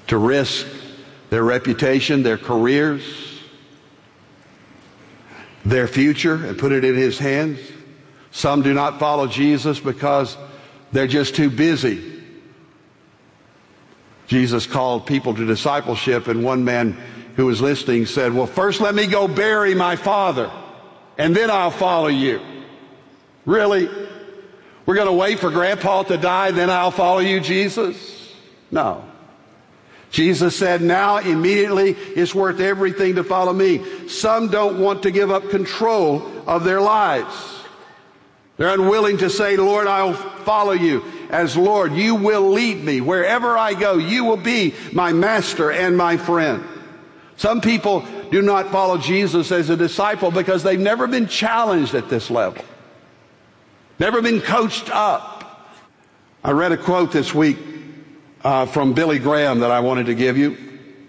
to risk their reputation, their careers, their future, and put it in His hands. Some do not follow Jesus because they're just too busy. Jesus called people to discipleship, and one man who was listening said, well, first let me go bury my father, and then I'll follow you. Really? We're going to wait for Grandpa to die, then I'll follow you, Jesus? No. Jesus said, now immediately it's worth everything to follow me. Some don't want to give up control of their lives. They're unwilling to say, Lord, I'll follow you as Lord. You will lead me. Wherever I go, you will be my master and my friend. Some people do not follow Jesus as a disciple because they've never been challenged at this level. Never been coached up. I read a quote this week from Billy Graham that I wanted to give you.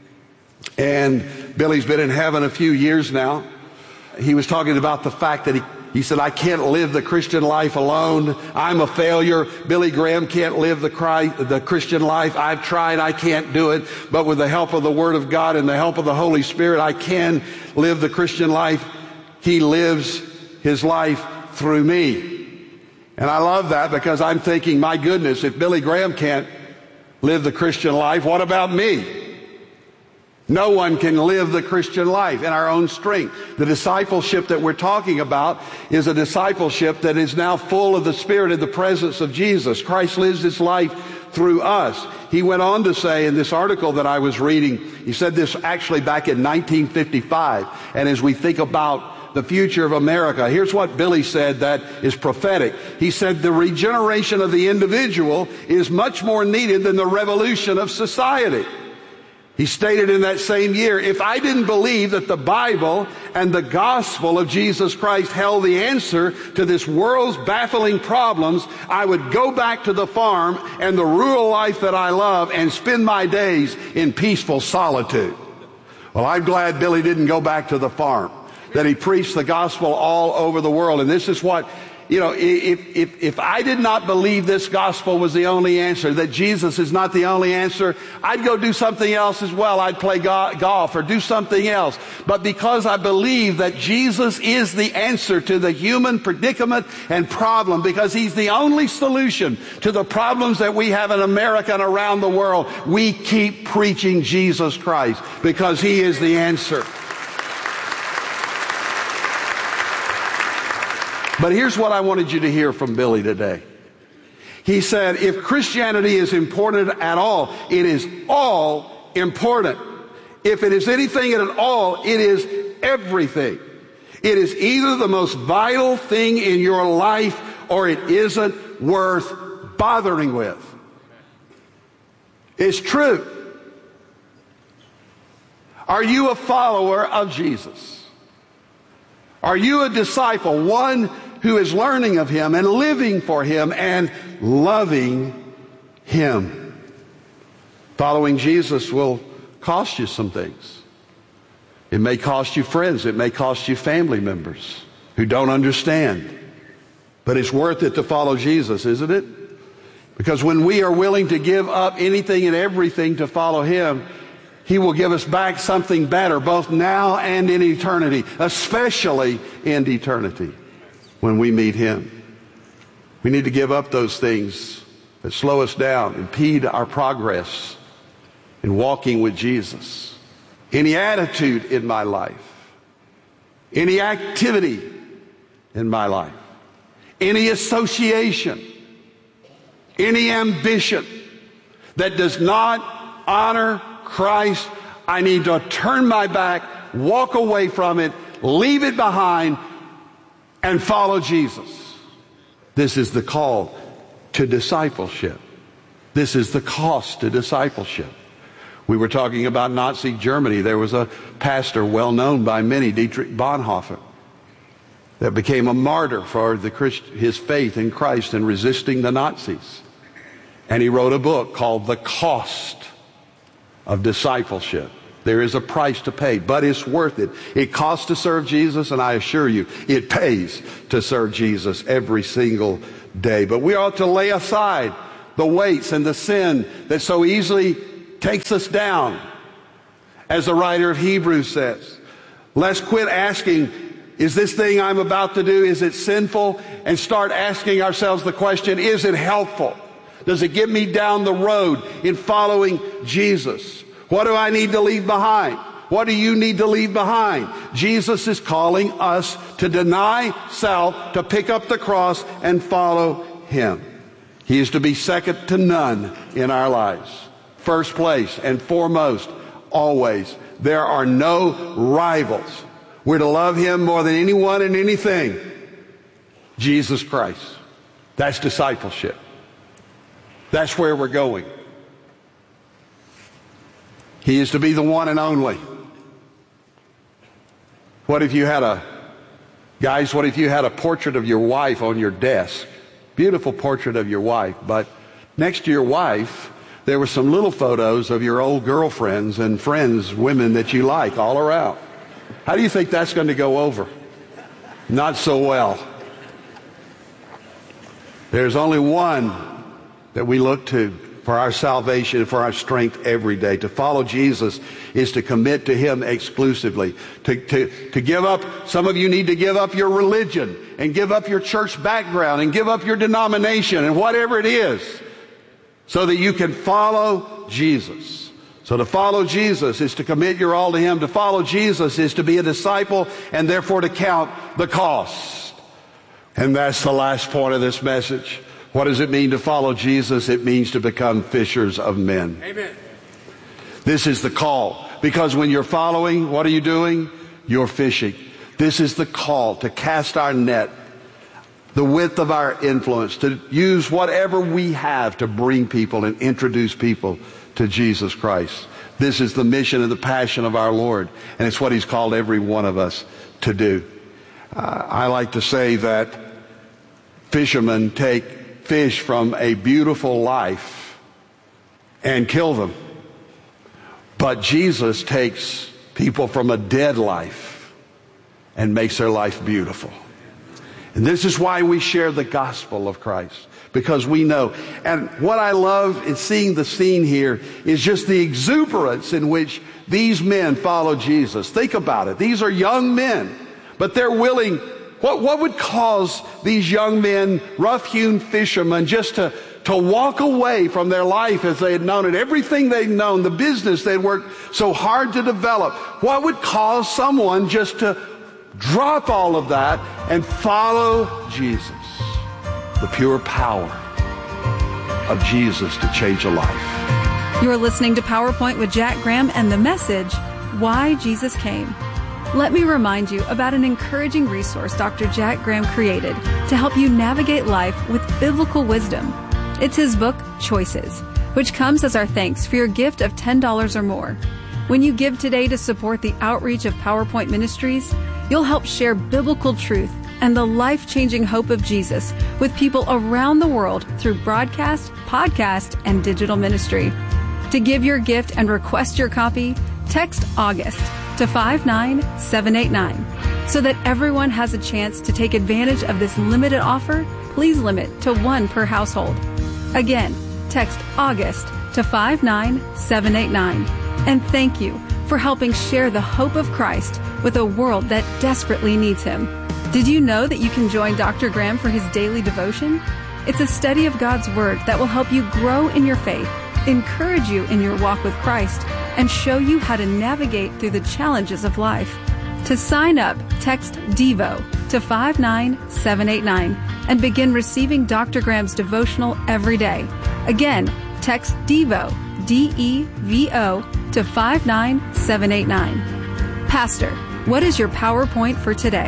And Billy's been in heaven a few years now. He was talking about the fact that he said, I can't live the Christian life alone. I'm a failure. Billy Graham can't live the Christian life. I've tried. I can't do it. But with the help of the Word of God and the help of the Holy Spirit, I can live the Christian life. He lives His life through me. And I love that because I'm thinking, my goodness, if Billy Graham can't live the Christian life, what about me? No one can live the Christian life in our own strength. The discipleship that we're talking about is a discipleship that is now full of the Spirit and the presence of Jesus. Christ lives His life through us. He went on to say in this article that I was reading, he said this actually back in 1955, and as we think about the future of America, here's what Billy said that is prophetic. He said, the regeneration of the individual is much more needed than the revolution of society. He stated in that same year, if I didn't believe that the Bible and the gospel of Jesus Christ held the answer to this world's baffling problems, I would go back to the farm and the rural life that I love and spend my days in peaceful solitude. Well, I'm glad Billy didn't go back to the farm, that he preached the gospel all over the world. And this is what, you know, if I did not believe this gospel was the only answer, that Jesus is not the only answer, I'd go do something else as well. I'd play golf or do something else. But because I believe that Jesus is the answer to the human predicament and problem, because He's the only solution to the problems that we have in America and around the world, we keep preaching Jesus Christ because He is the answer. But here's what I wanted you to hear from Billy today. He said, if Christianity is important at all, it is all important. If it is anything at all, it is everything. It is either the most vital thing in your life or it isn't worth bothering with. It's true. Are you a follower of Jesus? Are you a disciple, one who is learning of Him and living for Him and loving Him? Following Jesus will cost you some things. It may cost you friends. It may cost you family members who don't understand. But it's worth it to follow Jesus, isn't it? Because when we are willing to give up anything and everything to follow Him, He will give us back something better, both now and in eternity, especially in eternity when we meet Him. We need to give up those things that slow us down, impede our progress in walking with Jesus. Any attitude in my life, any activity in my life, any association, any ambition that does not honor Christ, I need to turn my back, walk away from it, leave it behind, and follow Jesus. This is the call to discipleship. This is the cost to discipleship. We were talking about Nazi Germany. There was a pastor well known by many, Dietrich Bonhoeffer, that became a martyr for his faith in Christ and resisting the Nazis. And he wrote a book called The Cost of Discipleship. There is a price to pay, but it's worth it. It costs to serve Jesus, and I assure you, it pays to serve Jesus every single day. But we ought to lay aside the weights and the sin that so easily takes us down, as the writer of Hebrews says. Let's quit asking, is this thing I'm about to do, is it sinful? And start asking ourselves the question, is it helpful? Does it get me down the road in following Jesus? What do I need to leave behind? What do you need to leave behind? Jesus is calling us to deny self, to pick up the cross and follow Him. He is to be second to none in our lives. First place and foremost, always. There are no rivals. We're to love Him more than anyone and anything. Jesus Christ. That's discipleship. That's where we're going. He is to be the one and only. What if you had a portrait of your wife on your desk? Beautiful portrait of your wife, but next to your wife, there were some little photos of your old girlfriends and friends, women that you like, all around. How do you think that's going to go over? Not so well. There's only one that we look to for our salvation and for our strength every day. To follow Jesus is to commit to Him exclusively. To give up, some of you need to give up your religion and give up your church background and give up your denomination and whatever it is so that you can follow Jesus. So to follow Jesus is to commit your all to Him. To follow Jesus is to be a disciple and therefore to count the cost. And that's the last point of this message. What does it mean to follow Jesus? It means to become fishers of men. Amen. This is the call. Because when you're following, what are you doing? You're fishing. This is the call to cast our net, the width of our influence, to use whatever we have to bring people and introduce people to Jesus Christ. This is the mission and the passion of our Lord, and it's what He's called every one of us to do. I like to say that fishermen take fish from a beautiful life and kill them. But Jesus takes people from a dead life and makes their life beautiful. And this is why we share the gospel of Christ, because we know. And what I love in seeing the scene here is just the exuberance in which these men follow Jesus. Think about it. These are young men, but they're willing. What would cause these young men, rough-hewn fishermen, just to walk away from their life as they had known it, everything they'd known, the business they'd worked so hard to develop? What would cause someone just to drop all of that and follow Jesus? The pure power of Jesus to change a life. You're listening to PowerPoint with Jack Graham and the message, Why Jesus Came. Let me remind you about an encouraging resource Dr. Jack Graham created to help you navigate life with biblical wisdom. It's his book, Choices, which comes as our thanks for your gift of $10 or more. When you give today to support the outreach of PowerPoint Ministries, you'll help share biblical truth and the life-changing hope of Jesus with people around the world through broadcast, podcast, and digital ministry. To give your gift and request your copy, text August to 59789. So that everyone has a chance to take advantage of this limited offer, please limit to one per household. Again, text August to 59789. And thank you for helping share the hope of Christ with a world that desperately needs Him. Did you know that you can join Dr. Graham for his daily devotion? It's a study of God's Word that will help you grow in your faith, encourage you in your walk with Christ, and show you how to navigate through the challenges of life. To sign up, text DEVO to 59789 and begin receiving Dr. Graham's devotional every day. Again, text DEVO, D-E-V-O, to 59789. Pastor, what is your PowerPoint for today?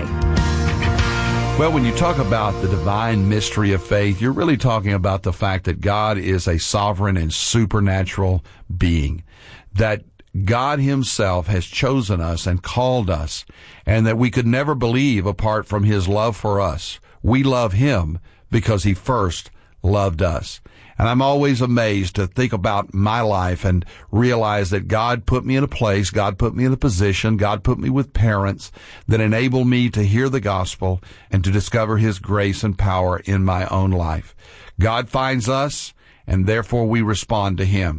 Well, when you talk about the divine mystery of faith, you're really talking about the fact that God is a sovereign and supernatural being, that God Himself has chosen us and called us, and that we could never believe apart from His love for us. We love Him because He first loved us. And I'm always amazed to think about my life and realize that God put me in a place, God put me in a position, God put me with parents that enable me to hear the gospel and to discover His grace and power in my own life. God finds us, and therefore we respond to Him.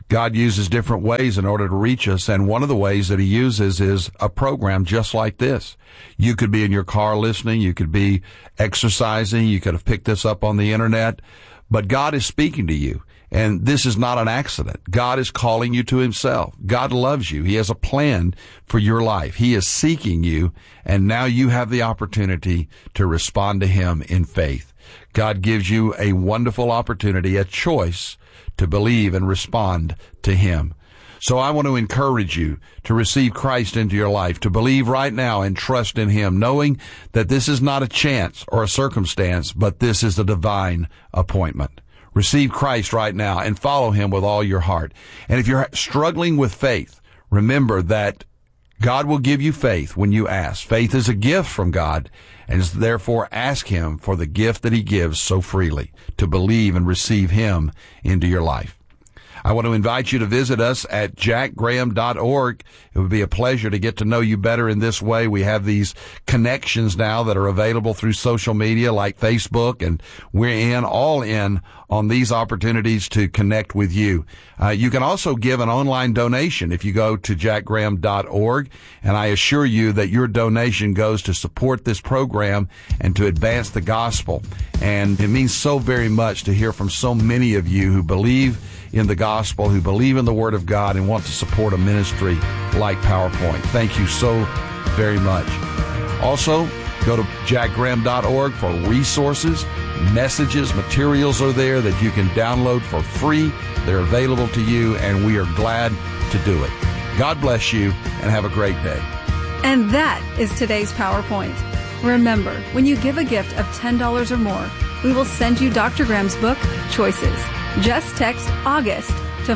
God uses different ways in order to reach us, and one of the ways that he uses is a program just like this. You could be in your car listening, you could be exercising, you could have picked this up on the internet, but God is speaking to you, and this is not an accident. God is calling you to himself. God loves you. He has a plan for your life. He is seeking you, and now you have the opportunity to respond to him in faith. God gives you a wonderful opportunity, a choice to believe and respond to him. So I want to encourage you to receive Christ into your life, to believe right now and trust in him, knowing that this is not a chance or a circumstance, but this is a divine appointment. Receive Christ right now and follow him with all your heart. And if you're struggling with faith, remember that God will give you faith when you ask. Faith is a gift from God, and therefore ask him for the gift that he gives so freely, to believe and receive him into your life. I want to invite you to visit us at jackgraham.org. It would be a pleasure to get to know you better in this way. We have these connections now that are available through social media like Facebook, and we're all in on these opportunities to connect with you. You can also give an online donation if you go to jackgraham.org, and I assure you that your donation goes to support this program and to advance the gospel. And it means so very much to hear from so many of you who believe in the gospel, who believe in the Word of God and want to support a ministry like PowerPoint. Thank you so very much. Also, go to jackgraham.org for resources, messages, materials are there that you can download for free. They're available to you, and we are glad to do it. God bless you, and have a great day. And that is today's PowerPoint. Remember, when you give a gift of $10 or more, we will send you Dr. Graham's book, Choices. Just text August to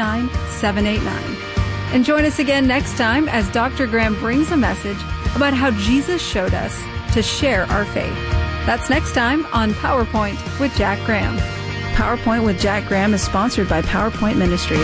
59789. And join us again next time as Dr. Graham brings a message about how Jesus showed us to share our faith. That's next time on PowerPoint with Jack Graham. PowerPoint with Jack Graham is sponsored by PowerPoint Ministries.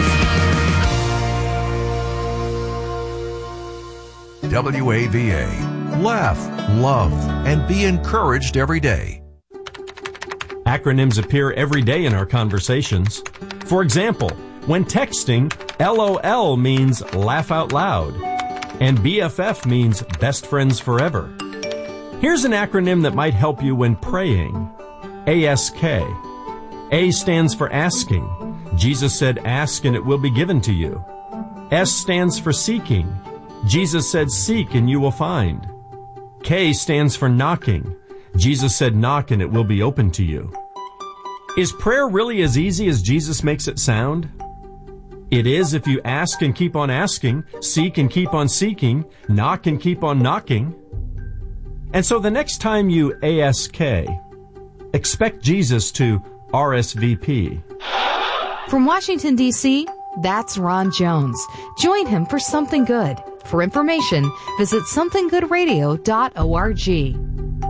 WAVA. Laugh, love, and be encouraged every day. Acronyms appear every day in our conversations. For example, when texting, LOL means laugh out loud, and BFF means best friends forever. Here's an acronym that might help you when praying. ASK. A stands for asking. Jesus said, ask and it will be given to you. S stands for seeking. Jesus said, seek and you will find. K stands for knocking. Jesus said, knock and it will be open to you. Is prayer really as easy as Jesus makes it sound? It is if you ask and keep on asking, seek and keep on seeking, knock and keep on knocking. And so the next time you ASK, expect Jesus to RSVP. From Washington, D.C., that's Ron Jones. Join him for Something Good. For information, visit somethinggoodradio.org.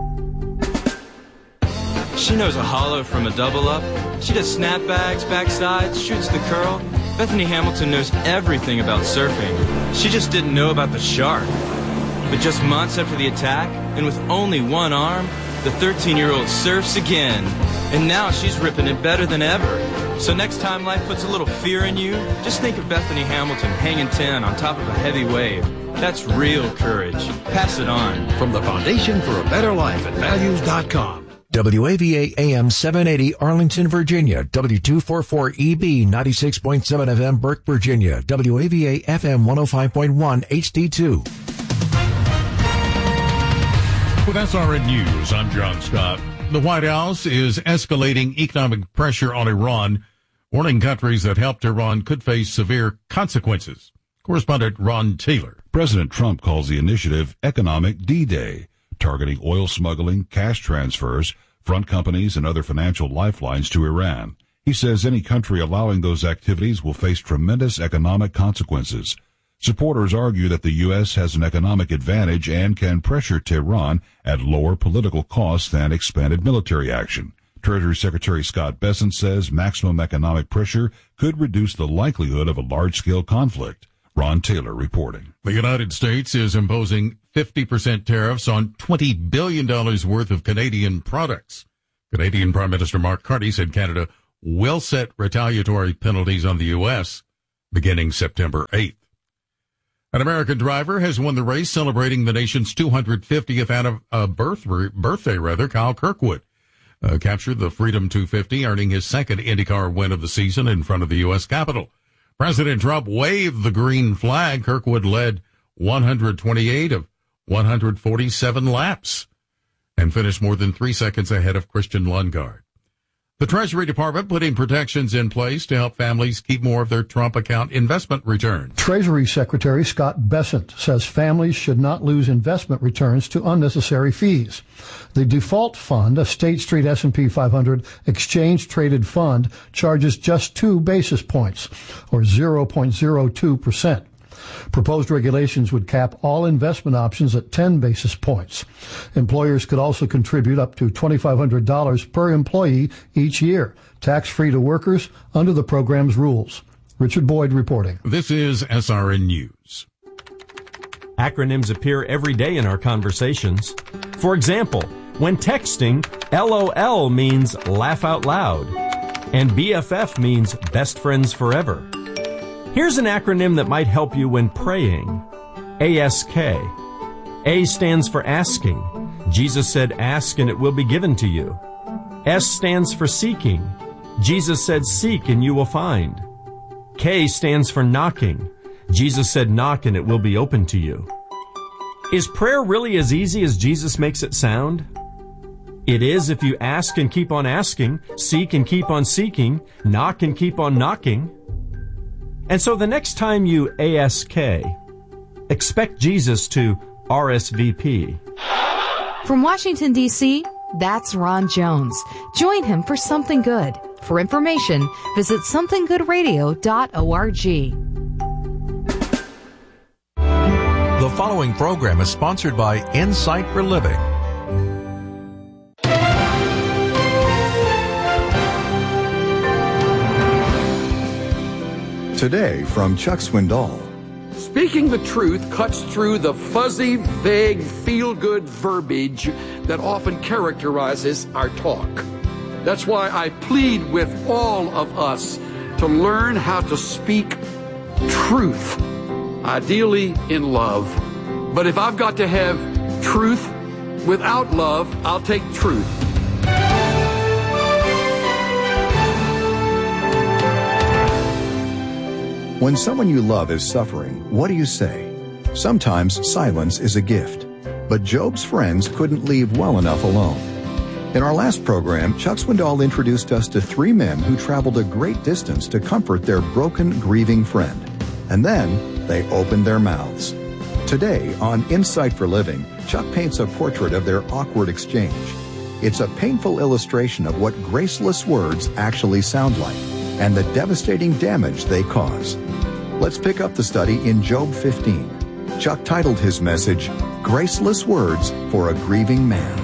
She knows a hollow from a double up. She does snapbacks, backsides, shoots the curl. Bethany Hamilton knows everything about surfing. She just didn't know about the shark. But just months after the attack, and with only one arm, the 13-year-old surfs again. And now she's ripping it better than ever. So next time life puts a little fear in you, just think of Bethany Hamilton hanging 10 on top of a heavy wave. That's real courage. Pass it on. From the Foundation for a Better Life at Values.com. WAVA AM 780 Arlington, Virginia. W244EB 96.7 FM Burke, Virginia. WAVA FM 105.1 HD2. With SRN News, I'm John Scott. The White House is escalating economic pressure on Iran, warning countries that helped Iran could face severe consequences. Correspondent Ron Taylor. President Trump calls the initiative Economic D-Day, targeting oil smuggling, cash transfers, front companies, and other financial lifelines to Iran. He says any country allowing those activities will face tremendous economic consequences. Supporters argue that the U.S. has an economic advantage and can pressure Tehran at lower political costs than expanded military action. Treasury Secretary Scott Bessent says maximum economic pressure could reduce the likelihood of a large-scale conflict. Ron Taylor reporting. The United States is imposing 50% tariffs on $20 billion worth of Canadian products. Canadian Prime Minister Mark Carney said Canada will set retaliatory penalties on the U.S. beginning September 8th. An American driver has won the race celebrating the nation's 250th birthday. Kyle Kirkwood captured the Freedom 250, earning his second IndyCar win of the season in front of the U.S. Capitol. President Trump waved the green flag. Kirkwood led 128 of 147 laps and finished more than 3 seconds ahead of Christian Lundgaard. The Treasury Department putting protections in place to help families keep more of their Trump account investment returns. Treasury Secretary Scott Bessent says families should not lose investment returns to unnecessary fees. The default fund, a State Street S&P 500 exchange-traded fund, charges just 2 basis points, or 0.02%. Proposed regulations would cap all investment options at 10 basis points. Employers could also contribute up to $2,500 per employee each year, tax-free to workers under the program's rules. Richard Boyd reporting. This is SRN News. Acronyms appear every day in our conversations. For example, when texting, LOL means laugh out loud, and BFF means best friends forever. Here's an acronym that might help you when praying. ASK. A stands for asking. Jesus said, ask and it will be given to you. S stands for seeking. Jesus said, seek and you will find. K stands for knocking. Jesus said, knock and it will be open to you. Is prayer really as easy as Jesus makes it sound? It is if you ask and keep on asking, seek and keep on seeking, knock and keep on knocking. And so the next time you ASK, expect Jesus to RSVP. From Washington, D.C., that's Ron Jones. Join him for Something Good. For information, visit somethinggoodradio.org. The following program is sponsored by Insight for Living. Today from Chuck Swindoll. Speaking the truth cuts through the fuzzy, vague, feel-good verbiage that often characterizes our talk. That's why I plead with all of us to learn how to speak truth, ideally in love. But if I've got to have truth without love, I'll take truth. When someone you love is suffering, what do you say? Sometimes silence is a gift. But Job's friends couldn't leave well enough alone. In our last program, Chuck Swindoll introduced us to 3 men who traveled a great distance to comfort their broken, grieving friend. And then they opened their mouths. Today, on Insight for Living, Chuck paints a portrait of their awkward exchange. It's a painful illustration of what graceless words actually sound like and the devastating damage they cause. Let's pick up the study in Job 15. Chuck titled his message, Graceless Words for a Grieving Man.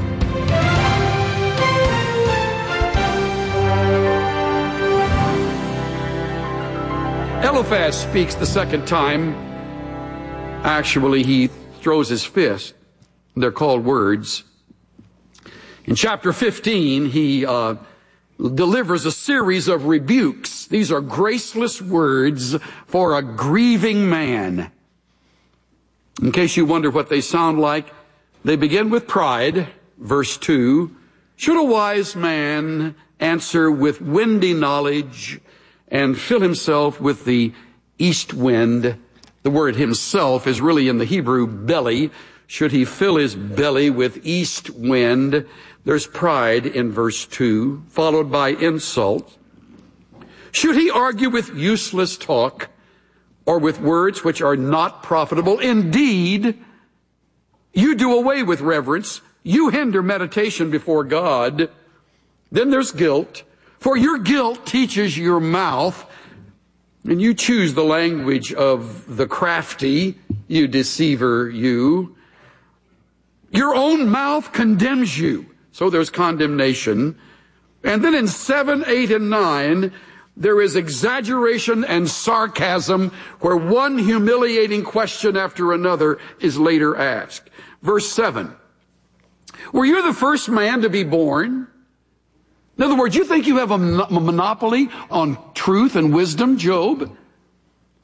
Eliphaz speaks the second time. Actually, he throws his fist. They're called words. In chapter 15, he delivers a series of rebukes. These are graceless words for a grieving man. In case you wonder what they sound like, they begin with pride. Verse 2, should a wise man answer with windy knowledge and fill himself with the east wind? The word himself is really in the Hebrew belly. Should he fill his belly with east wind? There's pride in verse 2, followed by insult. Should he argue with useless talk or with words which are not profitable? Indeed, you do away with reverence. You hinder meditation before God. Then there's guilt. For your guilt teaches your mouth, and you choose the language of the crafty, you deceiver, you. Your own mouth condemns you. So there's condemnation. And then in 7, 8, and 9, there is exaggeration and sarcasm where one humiliating question after another is later asked. Verse 7, were you the first man to be born? In other words, you think you have a monopoly on truth and wisdom, Job?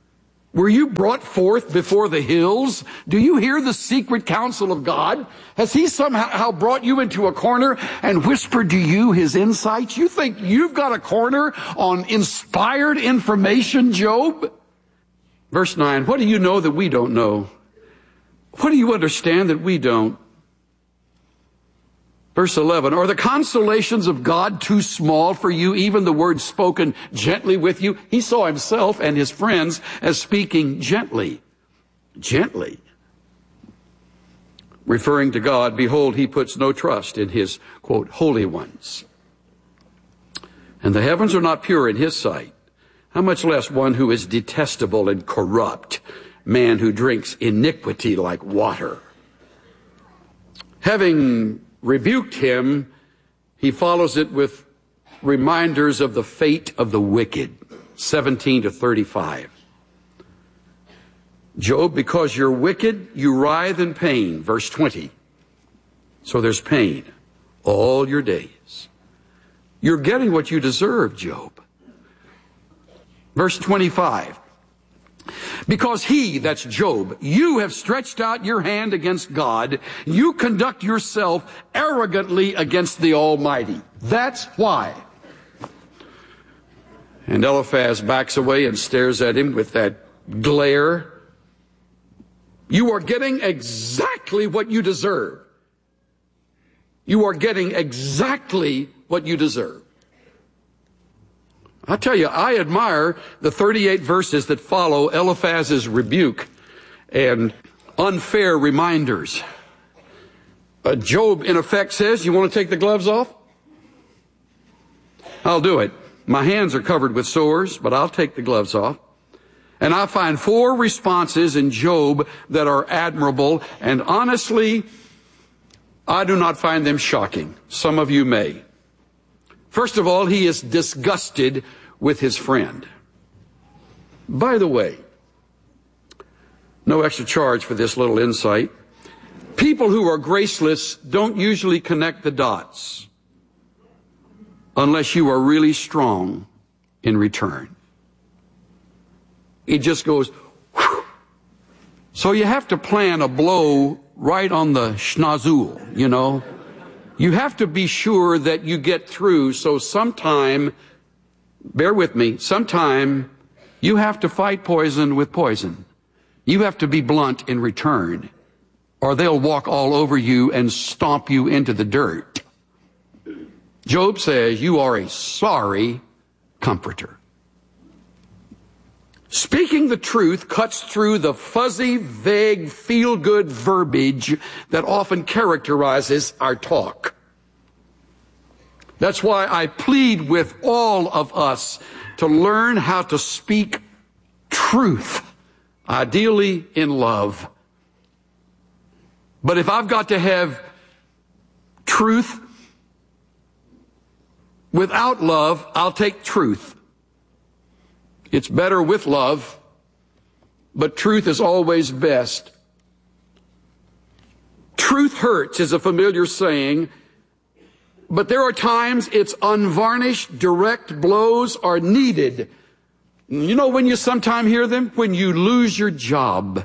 Were you brought forth before the hills? Do you hear the secret counsel of God? Has he somehow brought you into a corner and whispered to you his insights? You think you've got a corner on inspired information, Job? Verse 9, what do you know that we don't know? What do you understand that we don't? Verse 11, are the consolations of God too small for you, even the words spoken gently with you? He saw himself and his friends as speaking gently. Gently. Referring to God, behold, he puts no trust in his, quote, holy ones. And the heavens are not pure in his sight. How much less one who is detestable and corrupt, man who drinks iniquity like water. Having rebuked him, he follows it with reminders of the fate of the wicked, 17 to 35. Job, because you're wicked, you writhe in pain, verse 20. So there's pain all your days. You're getting what you deserve, Job. Verse 25. Because he, that's Job, you have stretched out your hand against God. You conduct yourself arrogantly against the Almighty. That's why. And Eliphaz backs away and stares at him with that glare. You are getting exactly what you deserve. You are getting exactly what you deserve. I tell you, I admire the 38 verses that follow Eliphaz's rebuke and unfair reminders. Job, in effect, says, you want to take the gloves off? I'll do it. My hands are covered with sores, but I'll take the gloves off. And I find 4 responses in Job that are admirable, and honestly, I do not find them shocking. Some of you may. First of all, he is disgusted with his friend. By the way, no extra charge for this little insight. People who are graceless don't usually connect the dots unless you are really strong in return. It just goes, whew. So you have to plan a blow right on the schnozzle, you know. You have to be sure that you get through, so sometime, bear with me, sometime you have to fight poison with poison. You have to be blunt in return, or they'll walk all over you and stomp you into the dirt. Job says you are a sorry comforter. Speaking the truth cuts through the fuzzy, vague, feel-good verbiage that often characterizes our talk. That's why I plead with all of us to learn how to speak truth, ideally in love. But if I've got to have truth without love, I'll take truth. It's better with love, but truth is always best. Truth hurts is a familiar saying, but there are times its unvarnished, direct blows are needed. You know when you sometimes hear them? When you lose your job.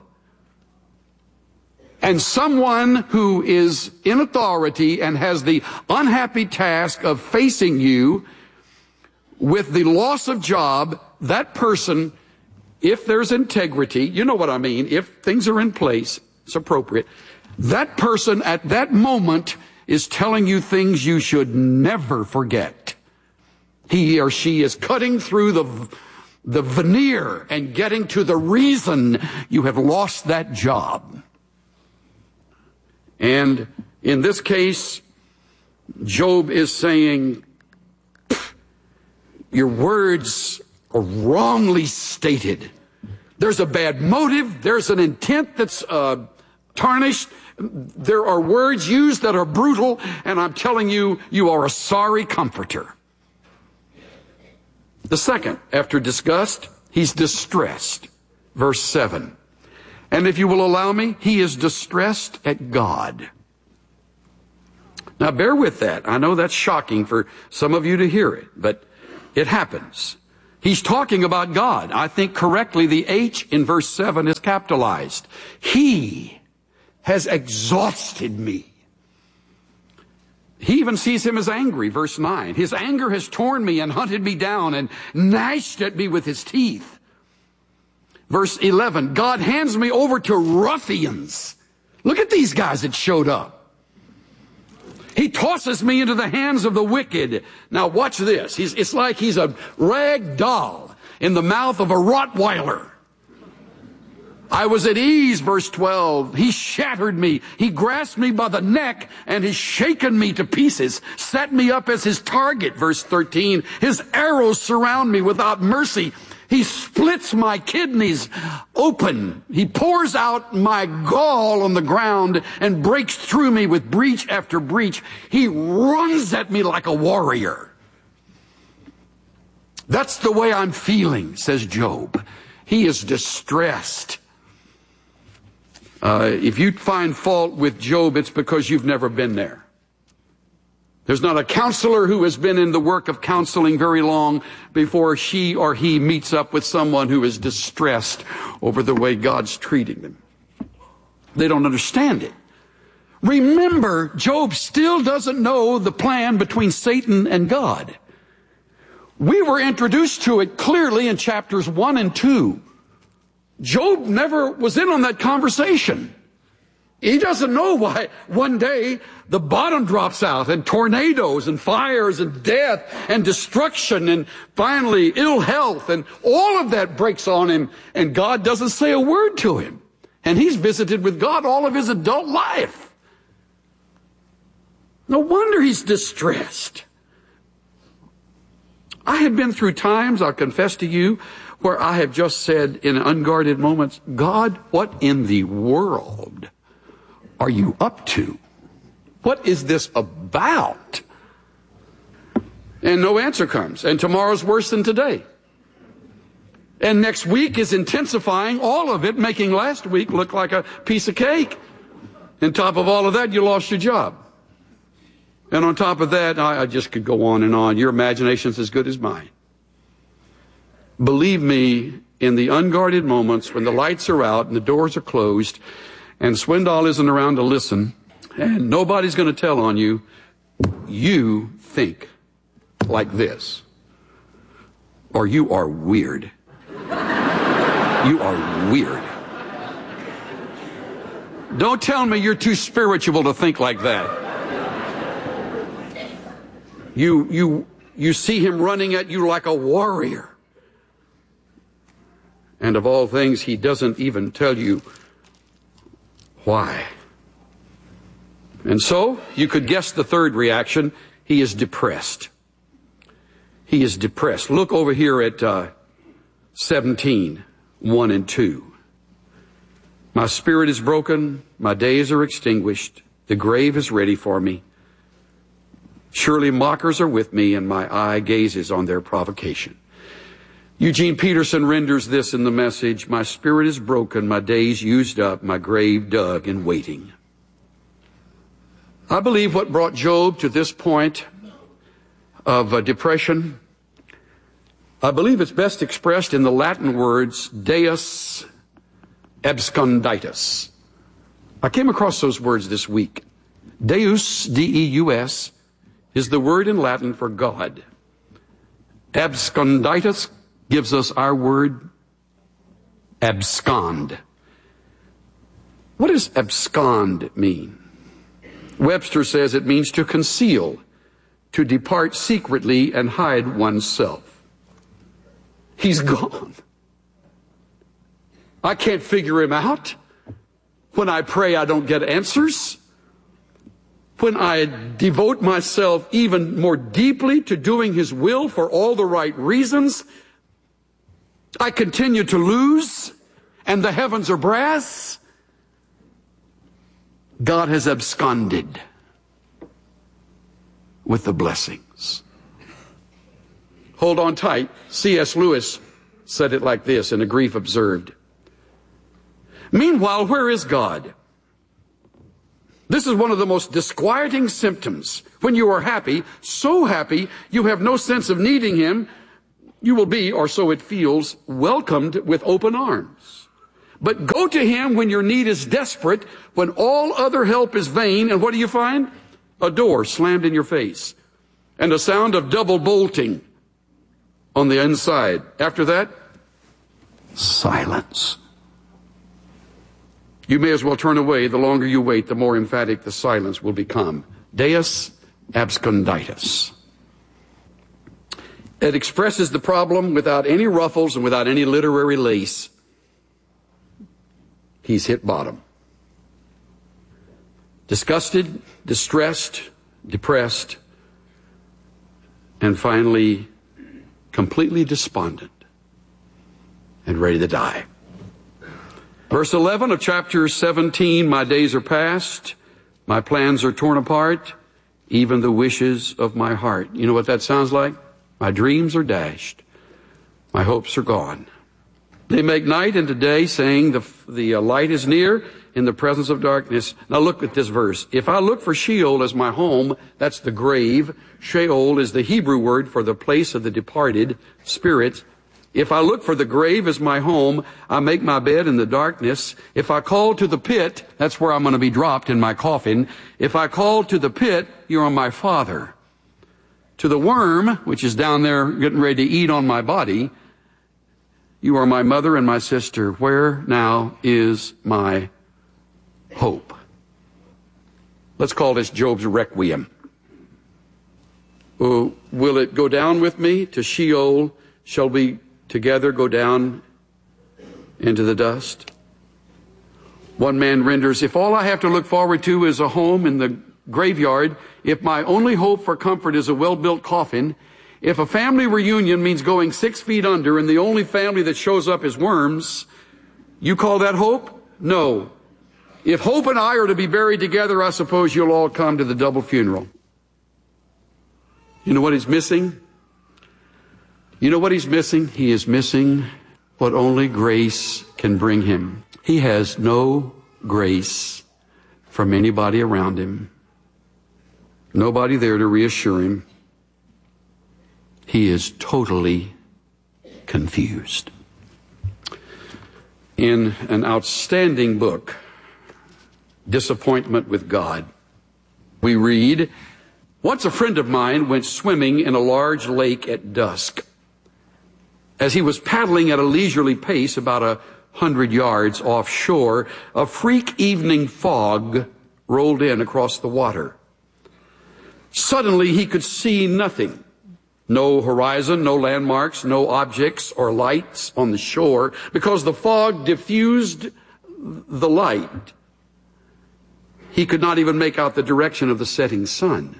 And someone who is in authority and has the unhappy task of facing you with the loss of job, that person, if there's integrity, you know what I mean, if things are in place, it's appropriate, that person at that moment is telling you things you should never forget. He or she is cutting through the veneer and getting to the reason you have lost that job. And in this case, Job is saying, your words are wrongly stated. There's a bad motive. There's an intent that's tarnished. There are words used that are brutal, and I'm telling you, you are a sorry comforter. The second, after disgust, he's distressed. Verse 7. And if you will allow me, he is distressed at God. Now bear with that. I know that's shocking for some of you to hear it, but it happens. He's talking about God. I think correctly the H in verse 7 is capitalized. He has exhausted me. He even sees him as angry, verse 9. His anger has torn me and hunted me down and gnashed at me with his teeth. Verse 11, God hands me over to ruffians. Look at these guys that showed up. He tosses me into the hands of the wicked. Now watch this. It's like he's a rag doll in the mouth of a Rottweiler. I was at ease, verse 12. He shattered me. He grasped me by the neck and has shaken me to pieces, set me up as his target, verse 13. His arrows surround me without mercy. He splits my kidneys open. He pours out my gall on the ground and breaks through me with breach after breach. He runs at me like a warrior. That's the way I'm feeling, says Job. He is distressed. If you find fault with Job, it's because you've never been there. There's not a counselor who has been in the work of counseling very long before she or he meets up with someone who is distressed over the way God's treating them. They don't understand it. Remember, Job still doesn't know the plan between Satan and God. We were introduced to it clearly in chapters 1 and 2. Job never was in on that conversation. He doesn't know why one day the bottom drops out and tornadoes and fires and death and destruction and finally ill health and all of that breaks on him and God doesn't say a word to him. And he's visited with God all of his adult life. No wonder he's distressed. I have been through times, I'll confess to you, where I have just said in unguarded moments, God, what in the world are you up to? What is this about? And no answer comes. And tomorrow's worse than today. And next week is intensifying all of it, making last week look like a piece of cake. On top of all of that, you lost your job. And on top of that, I just could go on and on. Your imagination's as good as mine. Believe me, in the unguarded moments when the lights are out and the doors are closed and Swindoll isn't around to listen and nobody's going to tell on you, you think like this. Or you are weird. You are weird. Don't tell me you're too spiritual to think like that. You see him running at you like a warrior. And of all things, he doesn't even tell you why. And so, you could guess the third reaction. He is depressed. He is depressed. Look over here at 17, 1 and 2. My spirit is broken. My days are extinguished. The grave is ready for me. Surely mockers are with me, and my eye gazes on their provocation. Eugene Peterson renders this in the Message, my spirit is broken, my days used up, my grave dug and waiting. I believe what brought Job to this point of depression, I believe it's best expressed in the Latin words Deus absconditus. I came across those words this week. Deus, D-E-U-S, is the word in Latin for God. Absconditus gives us our word abscond. What does abscond mean? Webster says it means to conceal, to depart secretly and hide oneself. He's gone. I can't figure him out. When I pray, I don't get answers. When I devote myself even more deeply to doing his will for all the right reasons, I continue to lose, and the heavens are brass. God has absconded with the blessings. Hold on tight. C.S. Lewis said it like this in A Grief Observed. Meanwhile, where is God? This is one of the most disquieting symptoms. When you are happy, so happy, you have no sense of needing him. You will be, or so it feels, welcomed with open arms. But go to him when your need is desperate, when all other help is vain, and what do you find? A door slammed in your face, and a sound of double bolting on the inside. After that, silence. You may as well turn away. The longer you wait, the more emphatic the silence will become. Deus absconditus. It expresses the problem without any ruffles and without any literary lace. He's hit bottom. Disgusted, distressed, depressed, and finally completely despondent and ready to die. Verse 11 of chapter 17, my days are past, my plans are torn apart, even the wishes of my heart. You know what that sounds like? My dreams are dashed. My hopes are gone. They make night into day, saying the light is near in the presence of darkness. Now look at this verse. If I look for Sheol as my home, that's the grave. Sheol is the Hebrew word for the place of the departed spirits. If I look for the grave as my home, I make my bed in the darkness. If I call to the pit, that's where I'm going to be dropped in my coffin. If I call to the pit, you are my father. To the worm, which is down there getting ready to eat on my body, you are my mother and my sister. Where now is my hope? Let's call this Job's requiem. Will it go down with me to Sheol? Shall we together go down into the dust? One man renders, if all I have to look forward to is a home in the graveyard, if my only hope for comfort is a well-built coffin, if a family reunion means going 6 feet under and the only family that shows up is worms, you call that hope? No. If hope and I are to be buried together, I suppose you'll all come to the double funeral. You know what he's missing? You know what he's missing? He is missing what only grace can bring him. He has no grace from anybody around him. Nobody there to reassure him. He is totally confused. In an outstanding book, Disappointment with God, we read, once a friend of mine went swimming in a large lake at dusk. As he was paddling at a leisurely pace about 100 yards offshore, a freak evening fog rolled in across the water. Suddenly he could see nothing. No horizon, no landmarks, no objects or lights on the shore, because the fog diffused the light. He could not even make out the direction of the setting sun.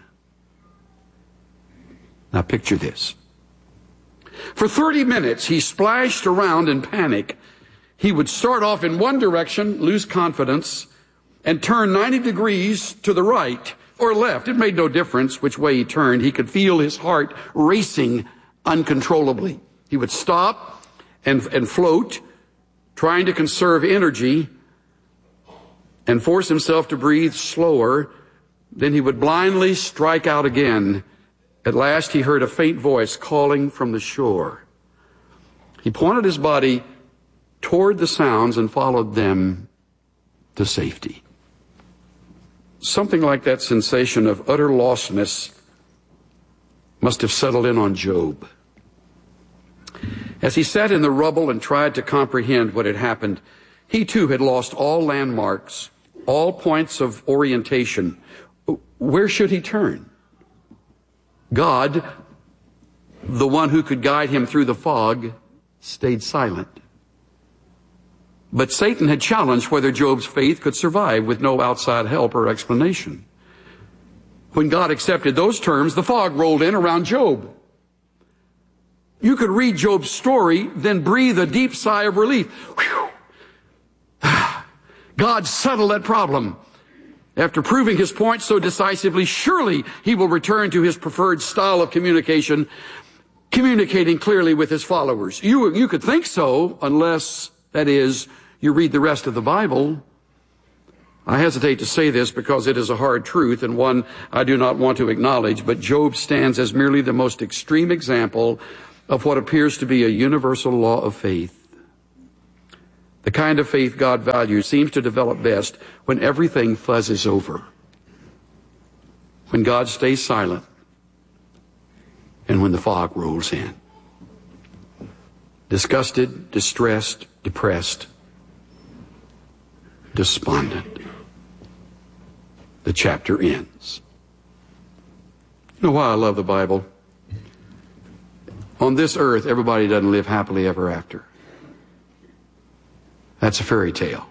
Now picture this. For 30 minutes, he splashed around in panic. He would start off in one direction, lose confidence, and turn 90 degrees to the right or left. It made no difference which way he turned. He could feel his heart racing uncontrollably. He would stop and float, trying to conserve energy and force himself to breathe slower. Then he would blindly strike out again. At last he heard a faint voice calling from the shore. He pointed his body toward the sounds and followed them to safety. Something like that sensation of utter lostness must have settled in on Job. As he sat in the rubble and tried to comprehend what had happened, he too had lost all landmarks, all points of orientation. Where should he turn? God, the one who could guide him through the fog, stayed silent. But Satan had challenged whether Job's faith could survive with no outside help or explanation. When God accepted those terms, the fog rolled in around Job. You could read Job's story, then breathe a deep sigh of relief. Whew. God settled that problem. After proving his point so decisively, surely he will return to his preferred style of communication, communicating clearly with his followers. You could think so, unless, that is, you read the rest of the Bible. I hesitate to say this because it is a hard truth and one I do not want to acknowledge, but Job stands as merely the most extreme example of what appears to be a universal law of faith. The kind of faith God values seems to develop best when everything fuzzes over, when God stays silent, and when the fog rolls in. Disgusted, distressed, depressed, despondent. The chapter ends. You know why I love the Bible? On this earth, everybody doesn't live happily ever after. That's a fairy tale.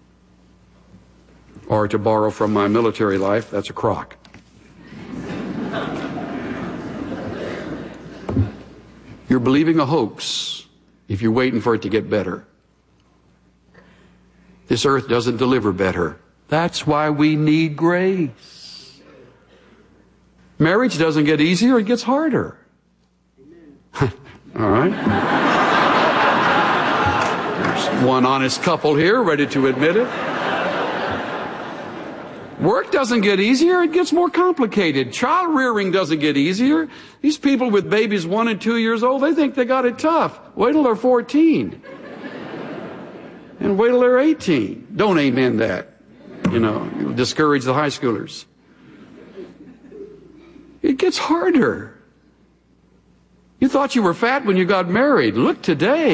Or to borrow from my military life, that's a crock. You're believing a hoax if you're waiting for it to get better. This earth doesn't deliver better. That's why we need grace. Marriage doesn't get easier, it gets harder. All right? There's one honest couple here ready to admit it. Work doesn't get easier, it gets more complicated. Child rearing doesn't get easier. These people with babies 1 and 2 years old, they think they got it tough. Wait till they're 14. And wait till they're 18. Don't amen that. You know, you'll discourage the high schoolers. It gets harder. You thought you were fat when you got married. Look today.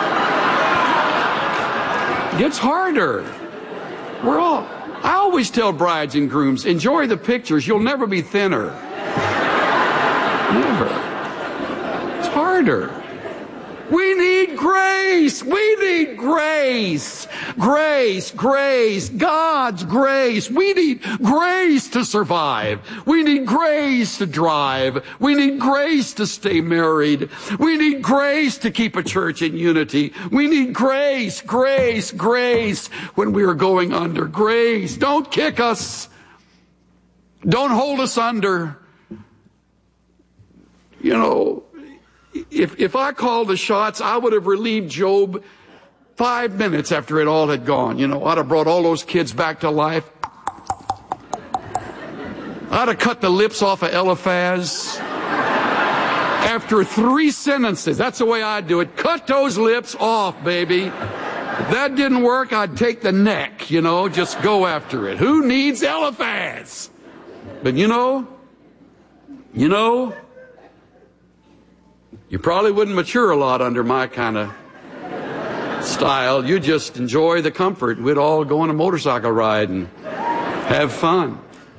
It gets harder. I always tell brides and grooms, enjoy the pictures. You'll never be thinner. Never. It's harder. We need grace. We need grace. Grace, grace, God's grace. We need grace to survive. We need grace to drive. We need grace to stay married. We need grace to keep a church in unity. We need grace, grace, grace when we are going under. Grace. Don't kick us. Don't hold us under. You know, if I called the shots, I would have relieved Job 5 minutes after it all had gone. You know, I'd have brought all those kids back to life. I'd have cut the lips off of Eliphaz. After 3 sentences, that's the way I'd do it. Cut those lips off, baby. If that didn't work, I'd take the neck, you know, just go after it. Who needs Eliphaz? But you know, you probably wouldn't mature a lot under my kind of style. You just enjoy the comfort. We'd all go on a motorcycle ride and have fun.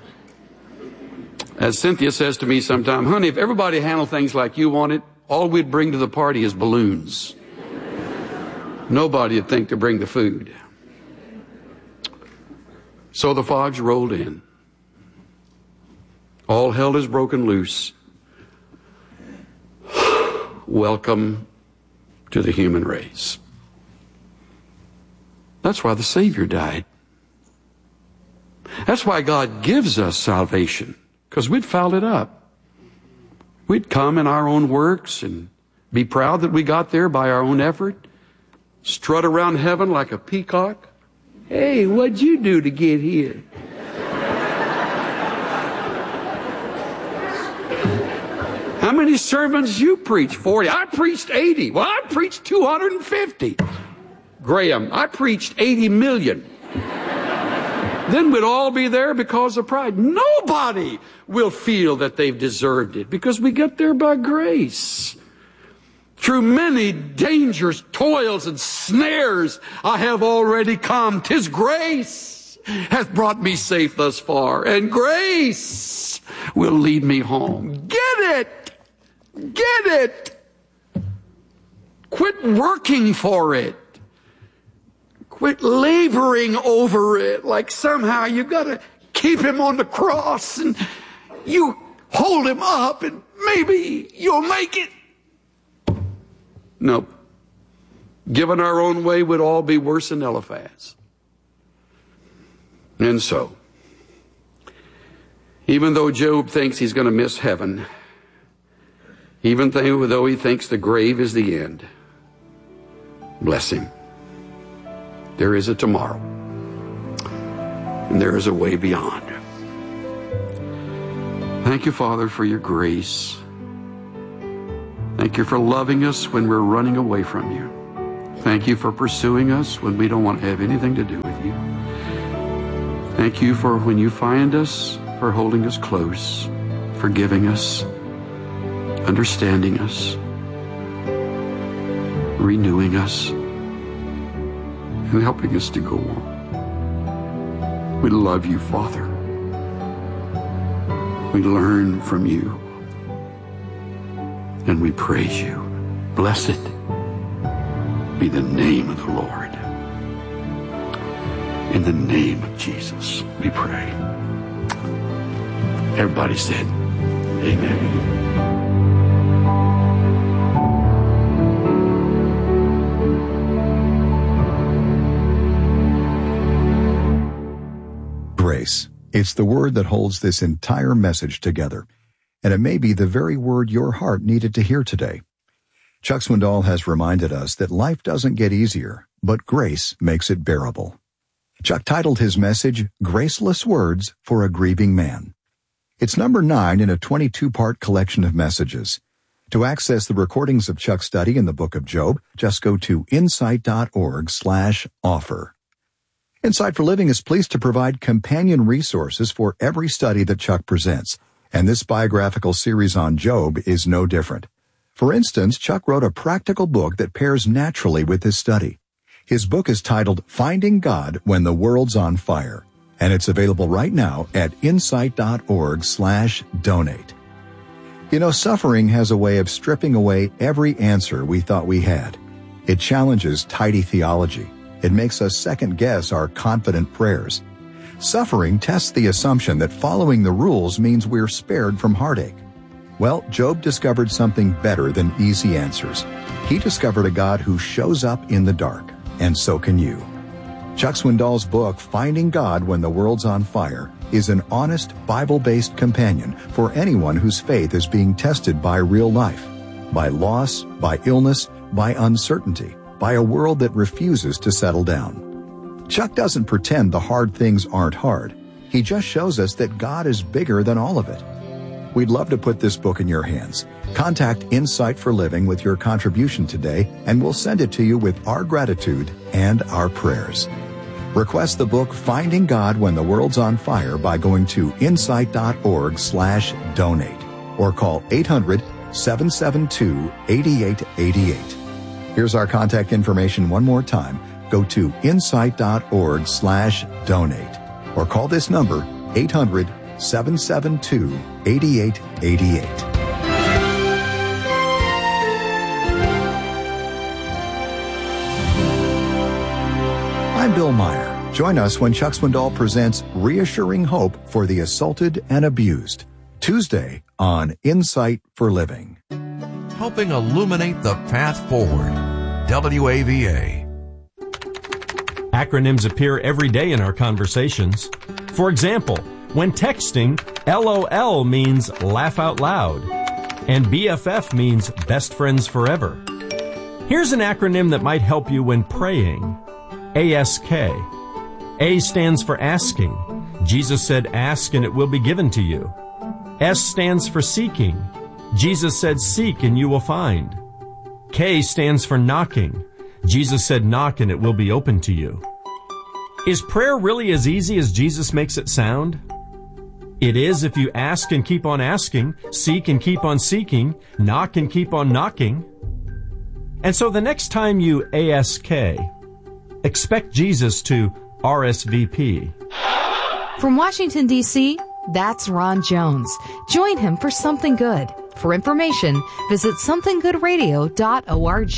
As Cynthia says to me sometime, honey, if everybody handled things like you wanted, all we'd bring to the party is balloons. Nobody would think to bring the food. So the fog's rolled in. All hell is broken loose. Welcome to the human race. That's why the Savior died. That's why God gives us salvation, because we'd fouled it up. We'd come in our own works and be proud that we got there by our own effort, strut around heaven like a peacock. Hey, what'd you do to get here? How many sermons you preach? 40. I preached 80. Well, I preached 250. Graham, I preached 80 million. Then we'd all be there because of pride. Nobody will feel that they've deserved it because we get there by grace. Through many dangers, toils, and snares, I have already come. 'Tis grace hath brought me safe thus far, and grace will lead me home. Get it! Get it! Quit working for it. Quit laboring over it like somehow you got to keep him on the cross and you hold him up and maybe you'll make it. Nope. Given our own way, we'd all be worse than Eliphaz. And so, even though Job thinks he's going to miss heaven, even though he thinks the grave is the end, bless him. There is a tomorrow, and there is a way beyond. Thank you, Father, for your grace. Thank you for loving us when we're running away from you. Thank you for pursuing us when we don't want to have anything to do with you. Thank you for when you find us, for holding us close, forgiving us, understanding us, renewing us, and helping us to go on. We love you, Father. We learn from you, and we praise you. Blessed be the name of the Lord. In the name of Jesus, we pray. Everybody said, amen. Grace. It's the word that holds this entire message together, and it may be the very word your heart needed to hear today. Chuck Swindoll has reminded us that life doesn't get easier, but grace makes it bearable. Chuck titled his message, Graceless Words for a Grieving Man. It's number 9 in a 22-part collection of messages. To access the recordings of Chuck's study in the book of Job, just go to insight.org/offer. Insight for Living is pleased to provide companion resources for every study that Chuck presents, and this biographical series on Job is no different. For instance, Chuck wrote a practical book that pairs naturally with his study. His book is titled Finding God When the World's on Fire, and it's available right now at insight.org/donate. You know, suffering has a way of stripping away every answer we thought we had. It challenges tidy theology. It makes us second-guess our confident prayers. Suffering tests the assumption that following the rules means we're spared from heartache. Well, Job discovered something better than easy answers. He discovered a God who shows up in the dark, and so can you. Chuck Swindoll's book, Finding God When the World's on Fire, is an honest, Bible-based companion for anyone whose faith is being tested by real life, by loss, by illness, by uncertainty, by a world that refuses to settle down. Chuck doesn't pretend the hard things aren't hard. He just shows us that God is bigger than all of it. We'd love to put this book in your hands. Contact Insight for Living with your contribution today, and we'll send it to you with our gratitude and our prayers. Request the book Finding God When the World's on Fire by going to insight.org/donate or call 800-772-8888. Here's our contact information one more time. Go to insight.org/donate or call this number 800-772-8888. I'm Bill Meyer. Join us when Chuck Swindoll presents Reassuring Hope for the Assaulted and Abused, Tuesday on Insight for Living. Helping illuminate the path forward. WAVA. Acronyms appear every day in our conversations. For example, when texting, LOL means laugh out loud, and BFF means best friends forever. Here's an acronym that might help you when praying. ASK. A stands for asking. Jesus said, ask and it will be given to you. S stands for seeking. Jesus said, seek and you will find. K stands for knocking. Jesus said, knock and it will be open to you. Is prayer really as easy as Jesus makes it sound? It is if you ask and keep on asking, seek and keep on seeking, knock and keep on knocking. And so the next time you ASK, expect Jesus to RSVP. From Washington, D.C., that's Ron Jones. Join him for Something Good. For information, visit somethinggoodradio.org.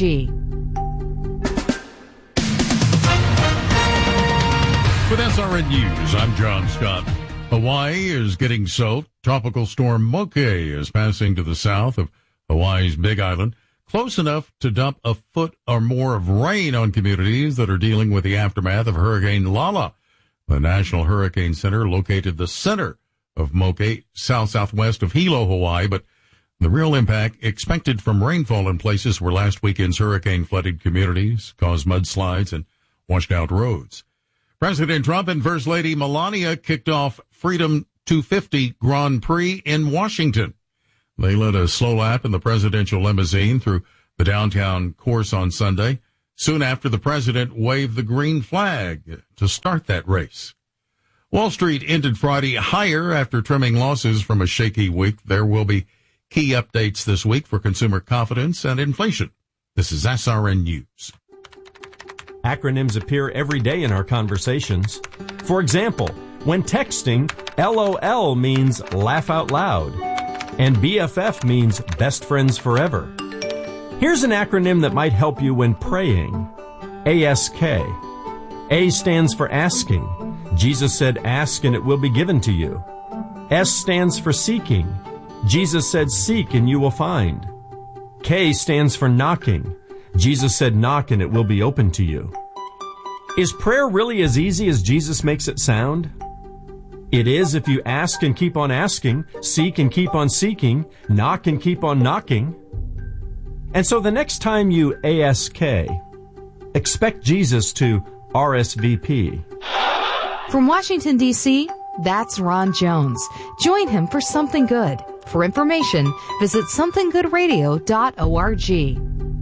With SRN News, I'm John Scott. Hawaii is getting soaked. Tropical storm Moke is passing to the south of Hawaii's Big Island, close enough to dump a foot or more of rain on communities that are dealing with the aftermath of Hurricane Lala. The National Hurricane Center located the center of Moke, southwest of Hilo, Hawaii, but the real impact expected from rainfall in places where last weekend's hurricane flooded communities, caused mudslides, and washed out roads. President Trump and First Lady Melania kicked off Freedom 250 Grand Prix in Washington. They led a slow lap in the presidential limousine through the downtown course on Sunday, soon after the president waved the green flag to start that race. Wall Street ended Friday higher after trimming losses from a shaky week. There will be key updates this week for consumer confidence and inflation. This is SRN News. Acronyms appear every day in our conversations. For example, when texting, LOL means laugh out loud, and BFF means best friends forever. Here's an acronym that might help you when praying. ASK. A stands for asking. Jesus said, ask and it will be given to you. S stands for seeking. Jesus said, seek and you will find. K stands for knocking. Jesus said, knock and it will be open to you. Is prayer really as easy as Jesus makes it sound? It is if you ask and keep on asking, seek and keep on seeking, knock and keep on knocking. And so the next time you ASK, expect Jesus to RSVP. From Washington, D.C., that's Ron Jones. Join him for Something Good. For information, visit somethinggoodradio.org.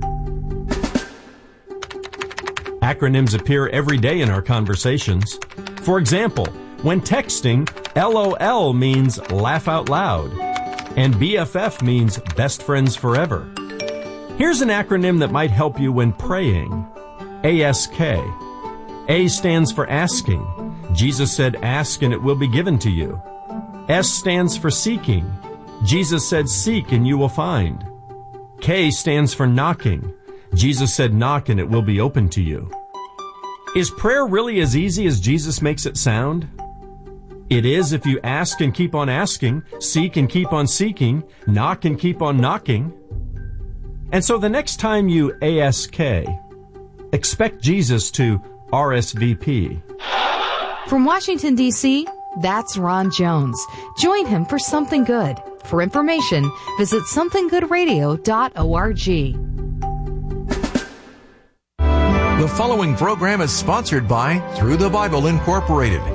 Acronyms appear every day in our conversations. For example, when texting, LOL means laugh out loud, and BFF means best friends forever. Here's an acronym that might help you when praying. ASK. A stands for asking. Jesus said, ask and it will be given to you. S stands for seeking. Jesus said, seek and you will find. K stands for knocking. Jesus said, knock and it will be open to you. Is prayer really as easy as Jesus makes it sound? It is if you ask and keep on asking, seek and keep on seeking, knock and keep on knocking. And so the next time you ASK, expect Jesus to RSVP. From Washington, D.C., that's Ron Jones. Join him for Something Good. For information, visit somethinggoodradio.org. The following program is sponsored by Through the Bible Incorporated.